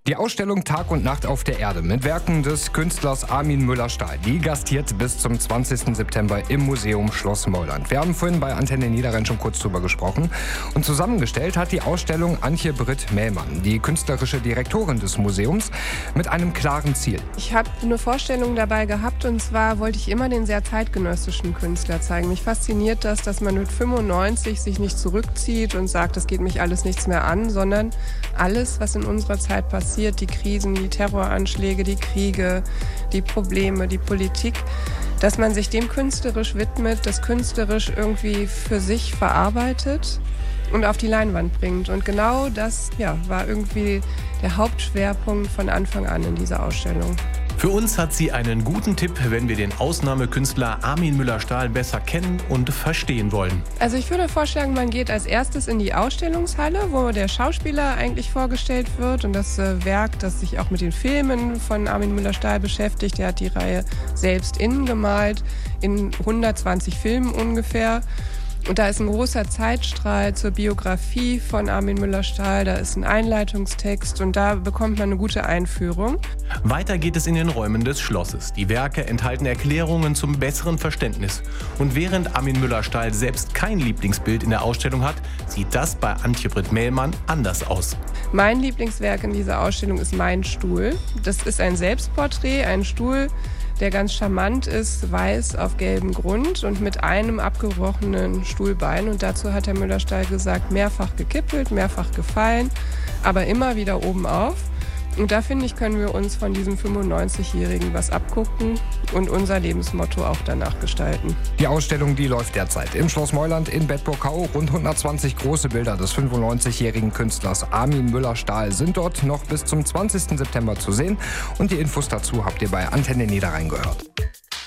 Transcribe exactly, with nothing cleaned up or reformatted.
Die Ausstellung Tag und Nacht auf der Erde mit Werken des Künstlers Armin Müller-Stahl, die gastiert bis zum zwanzigsten September im Museum Schloss Meuland. Wir haben vorhin bei Antenne Niederrhein schon kurz drüber gesprochen. Und zusammengestellt hat die Ausstellung Antje Britt Mehlmann, die künstlerische Direktorin des Museums, mit einem klaren Ziel. Ich habe eine Vorstellung dabei gehabt, und zwar wollte ich immer den sehr zeitgenössischen Künstler zeigen. Mich fasziniert das, dass man mit fünfundneunzig sich nicht zurückzieht und sagt, das geht mich alles nichts mehr an, sondern alles, was in unserer Zeit passiert, die Krisen, die Terroranschläge, die Kriege, die Probleme, die Politik, dass man sich dem künstlerisch widmet, das künstlerisch irgendwie für sich verarbeitet und auf die Leinwand bringt. Und genau das ja, war irgendwie der Hauptschwerpunkt von Anfang an in dieser Ausstellung. Für uns hat sie einen guten Tipp, wenn wir den Ausnahmekünstler Armin Müller-Stahl besser kennen und verstehen wollen. Also ich würde vorschlagen, man geht als erstes in die Ausstellungshalle, wo der Schauspieler eigentlich vorgestellt wird und das äh, Werk, das sich auch mit den Filmen von Armin Müller-Stahl beschäftigt. Er hat die Reihe selbst innen gemalt, in hundertzwanzig Filmen ungefähr. Und da ist ein großer Zeitstrahl zur Biografie von Armin Müller-Stahl, da ist ein Einleitungstext und da bekommt man eine gute Einführung. Weiter geht es in den Räumen des Schlosses. Die Werke enthalten Erklärungen zum besseren Verständnis. Und während Armin Müller-Stahl selbst kein Lieblingsbild in der Ausstellung hat, sieht das bei Antje Britt Mehlmann anders aus. Mein Lieblingswerk in dieser Ausstellung ist Mein Stuhl. Das ist ein Selbstporträt, ein Stuhl, der ganz charmant ist, weiß auf gelbem Grund und mit einem abgebrochenen Stuhlbein. Und dazu hat Herr Müller-Stahl gesagt, mehrfach gekippelt, mehrfach gefallen, aber immer wieder oben auf. Und da, finde ich, können wir uns von diesem fünfundneunzigjährigen was abgucken und unser Lebensmotto auch danach gestalten. Die Ausstellung, die läuft derzeit im Schloss Meuland in Bedburg-Kau. Rund hundertzwanzig große Bilder des fünfundneunzigjährigen Künstlers Armin Müller-Stahl sind dort noch bis zum zwanzigsten September zu sehen. Und die Infos dazu habt ihr bei Antenne Niederrhein gehört.